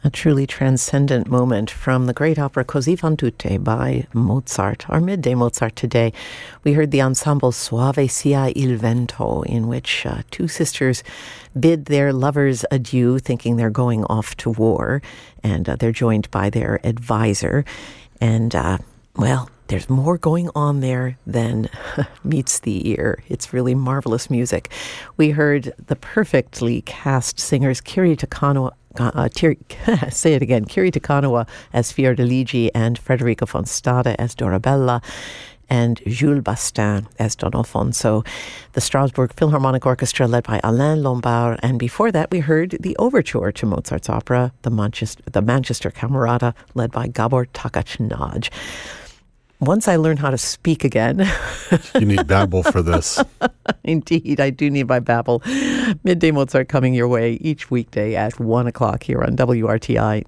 A truly transcendent moment from the great opera Così fan tutte by Mozart. Our midday Mozart today, we heard the ensemble Soave sia il vento, in which two sisters bid their lovers adieu, thinking they're going off to war, and they're joined by their advisor. And, there's more going on there than meets the ear. It's really marvelous music. We heard the perfectly cast singers Kiri Takano, Kiri Takanawa as Fiordiligi and Federica von Stade as Dorabella, and Jules Bastin as Don Alfonso. The Strasbourg Philharmonic Orchestra led by Alain Lombard, and before that we heard the overture to Mozart's opera, the Manchester Camerata, led by Gabor Takács-Nagy. Once I learn how to speak again... You need Babbel for this. Indeed, I do need my Babbel. Midday Mozart coming your way each weekday at 1 o'clock here on WRTI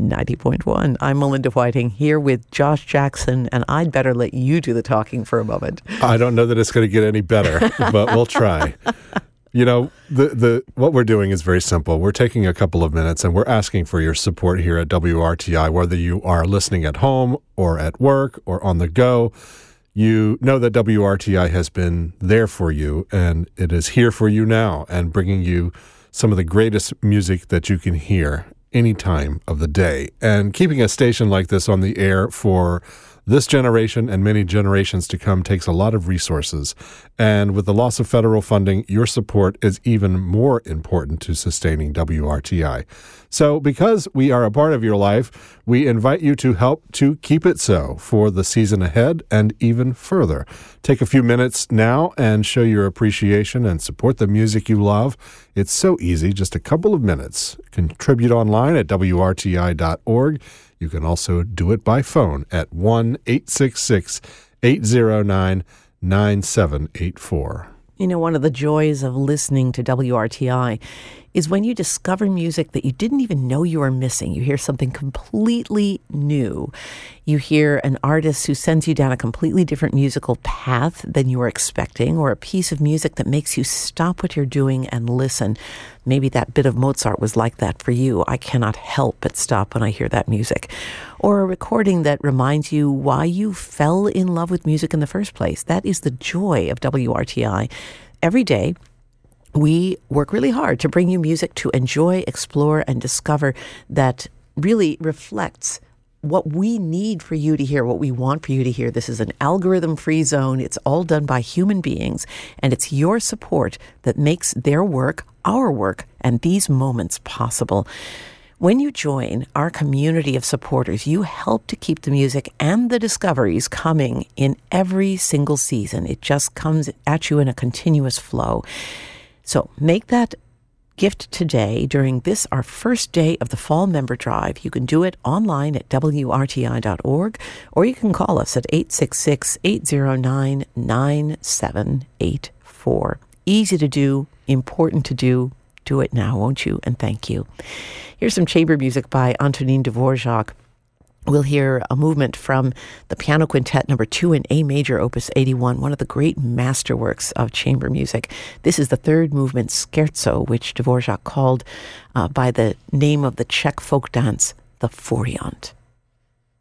90.1. I'm Melinda Whiting here with Josh Jackson, and I'd better let you do the talking for a moment. I don't know that it's going to get any better, but we'll try. You know, what we're doing is very simple. We're taking a couple of minutes and we're asking for your support here at WRTI, whether you are listening at home or at work or on the go. You know that WRTI has been there for you, and it is here for you now and bringing you some of the greatest music that you can hear any time of the day. And keeping a station like this on the air for this generation and many generations to come takes a lot of resources. And with the loss of federal funding, your support is even more important to sustaining WRTI. So because we are a part of your life, we invite you to help to keep it so for the season ahead and even further. Take a few minutes now and show your appreciation and support the music you love. It's so easy, just a couple of minutes. Contribute online at WRTI.org. You can also do it by phone at 1-866-809-9784. You know, one of the joys of listening to WRTI is when you discover music that you didn't even know you were missing. You hear something completely new. You hear an artist who sends you down a completely different musical path than you were expecting, or a piece of music that makes you stop what you're doing and listen. Maybe that bit of Mozart was like that for you. I cannot help but stop when I hear that music. Or a recording that reminds you why you fell in love with music in the first place. That is the joy of WRTI. Every day, we work really hard to bring you music to enjoy, explore, and discover that really reflects what we need for you to hear, what we want for you to hear. This is an algorithm-free zone. It's all done by human beings, and it's your support that makes their work, our work, and these moments possible. When you join our community of supporters, you help to keep the music and the discoveries coming in every single season. It just comes at you in a continuous flow. So make that gift today during this, our first day of the fall member drive. You can do it online at WRTI.org, or you can call us at 866-809-9784. Easy to do, important to do. Do it now, won't you? And thank you. Here's some chamber music by Antonin Dvorak. We'll hear a movement from the Piano Quintet No. 2 in A major, Opus 81, one of the great masterworks of chamber music. This is the third movement, Scherzo, which Dvorak called by the name of the Czech folk dance, the Foriant.